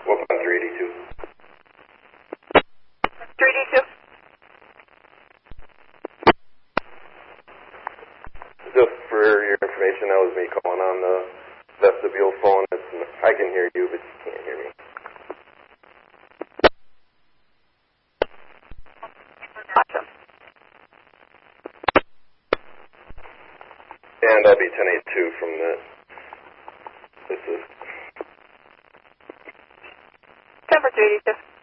Whoop on 382. 3D2. Just for your information, that was me calling on the vestibule phone. I can hear you, but you can't hear me. Awesome. And I'll be 1082 from this is 10 for 382.